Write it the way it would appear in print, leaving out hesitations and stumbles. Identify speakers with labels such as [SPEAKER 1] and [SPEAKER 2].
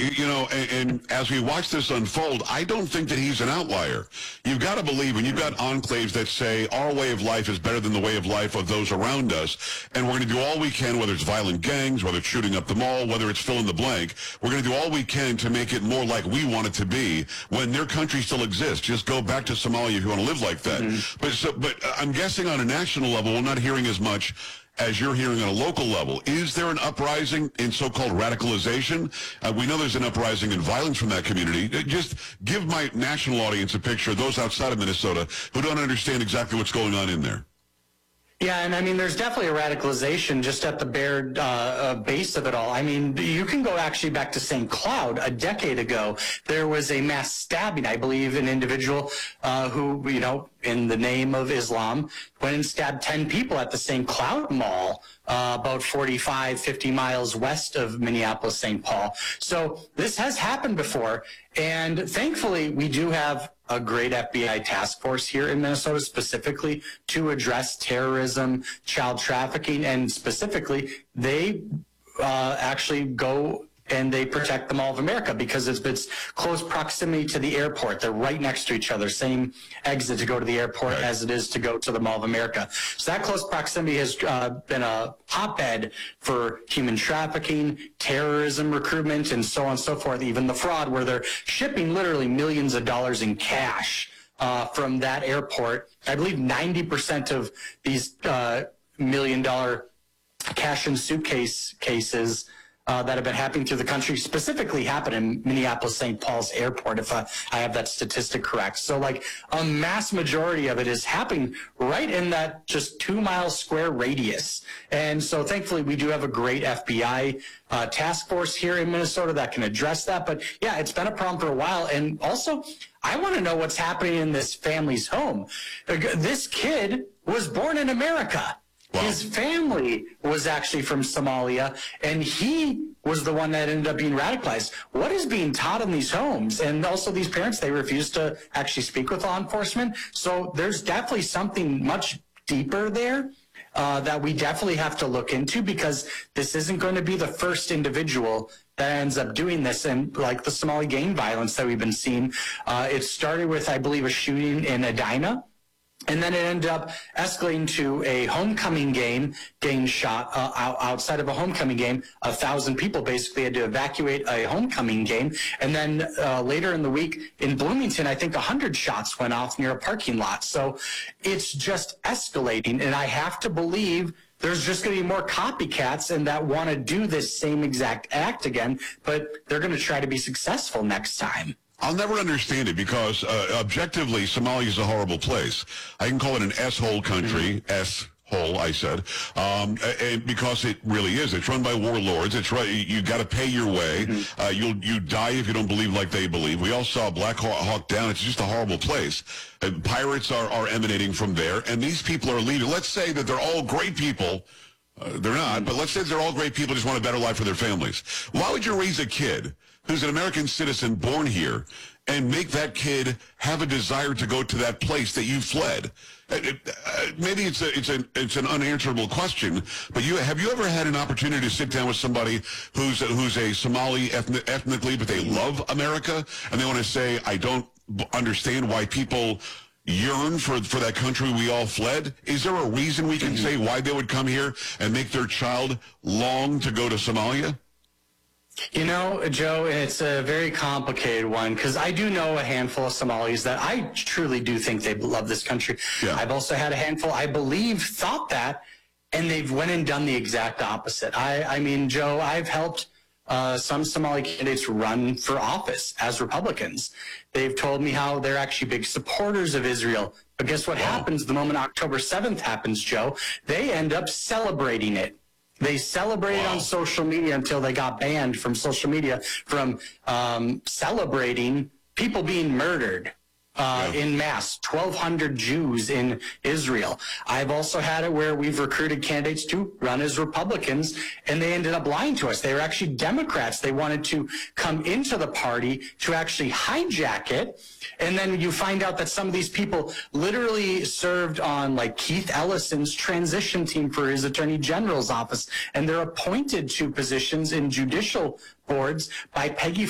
[SPEAKER 1] And as we watch this unfold, I don't think that he's an outlier. You've got to believe when you've got enclaves that say our way of life is better than the way of life of those around us, and we're going to do all we can, whether it's violent gangs, whether it's shooting up the mall, whether it's fill in the blank, we're going to do all we can to make it more like we want it to be when their country still exists. Just go back to Somalia if you want to live like that. But I'm guessing on a national level, we're not hearing as much as you're hearing on a local level. Is there an uprising in so-called radicalization? We know there's an uprising in violence from that community. Just give my national audience a picture of those outside of Minnesota who don't understand exactly what's going on in there.
[SPEAKER 2] Yeah, and I mean, there's definitely a radicalization just at the bare base of it all. I mean, you can go actually back to St. Cloud a decade ago. There was a mass stabbing, I believe, an individual who, in the name of Islam, went and stabbed 10 people at the St. Cloud Mall, about 45, 50 miles west of Minneapolis, St. Paul. So this has happened before, and thankfully we do have a great FBI task force here in Minnesota specifically to address terrorism, child trafficking, and specifically they actually go and they protect the Mall of America because it's close proximity to the airport. They're right next to each other, same exit to go to the airport as it is to go to the Mall of America. So that close proximity has been a hotbed for human trafficking, terrorism recruitment, and so on and so forth, even the fraud where they're shipping literally millions of dollars in cash from that airport. I believe 90% of these $1 million cash and suitcase cases that have been happening through the country specifically happen in Minneapolis, St. Paul's airport, if I have that statistic correct. So like a mass majority of it is happening right in that just 2 mile square radius. And so thankfully we do have a great FBI task force here in Minnesota that can address that. But yeah, it's been a problem for a while. And also I want to know what's happening in this family's home. This kid was born in America. Wow. His family was actually from Somalia, and he was the one that ended up being radicalized. What is being taught in these homes? And also these parents, they refuse to actually speak with law enforcement. So there's definitely something much deeper there that we definitely have to look into, because this isn't going to be the first individual that ends up doing this. And like the Somali gang violence that we've been seeing, it started with, I believe, a shooting in Edina. And then it ended up escalating to a homecoming game getting shot outside of a homecoming game. 1,000 people basically had to evacuate a homecoming game. And then later in the week in Bloomington, I think 100 shots went off near a parking lot. So it's just escalating. And I have to believe there's just going to be more copycats and that want to do this same exact act again, but they're going to try to be successful next time.
[SPEAKER 1] I'll never understand it because objectively, Somalia is a horrible place. I can call it an S-hole country, S-hole, I said, and because it really is. It's run by warlords. It's right. You got to pay your way. You die if you don't believe like they believe. We all saw Black Hawk Down. It's just a horrible place. Pirates are emanating from there, and these people are leaving. Let's say that they're all great people. They're not, but let's say they're all great people, just want a better life for their families. Why would you raise a kid who's an American citizen born here and make that kid have a desire to go to that place that you fled? Maybe it's an unanswerable question, but have you ever had an opportunity to sit down with somebody who's a Somali ethnically, but they love America, and they want to say, I don't understand why people yearn for that country we all fled? Is there a reason we can say why they would come here and make their child long to go to Somalia?
[SPEAKER 2] You know, Joe, it's a very complicated one, because I do know a handful of Somalis that I truly do think they love this country. Yeah. I've also had a handful, I believe, thought that, and they've went and done the exact opposite. I mean, Joe, I've helped some Somali candidates run for office as Republicans. They've told me how they're actually big supporters of Israel. But guess what happens the moment October 7th happens, Joe? They end up celebrating it. They celebrated on social media until they got banned from social media from celebrating people being murdered in mass, 1,200 Jews in Israel. I've also had it where we've recruited candidates to run as Republicans, and they ended up lying to us. They were actually Democrats. They wanted to come into the party to actually hijack it. And then you find out that some of these people literally served on like Keith Ellison's transition team for his attorney general's office, and they're appointed to positions in judicial boards by Peggy